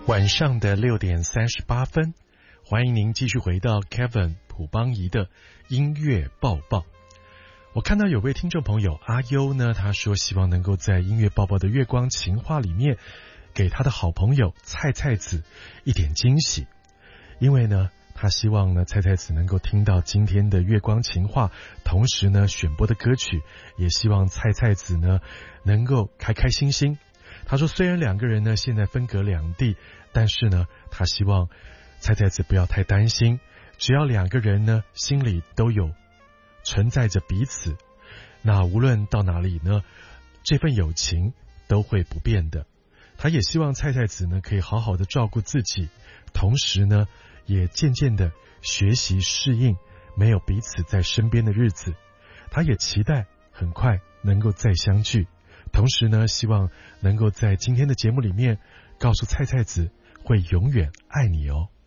晚上的6:38，欢迎您继续回到 Kevin 朴邦仪的音乐报报。我看到有位听众朋友阿优呢，他说希望能够在音乐报报的月光情话里面给他的好朋友菜菜子一点惊喜，因为呢他希望呢菜菜子能够听到今天的月光情话，同时呢选播的歌曲也希望菜菜子呢能够开开心心。他说虽然两个人呢现在分隔两地，但是呢他希望菜菜子不要太担心，只要两个人呢心里都有存在着彼此，那无论到哪里呢，这份友情都会不变的。他也希望菜菜子呢可以好好的照顾自己，同时呢也渐渐的学习适应没有彼此在身边的日子。他也期待很快能够再相聚，同时呢希望能够在今天的节目里面告诉菜菜子会永远爱你哦。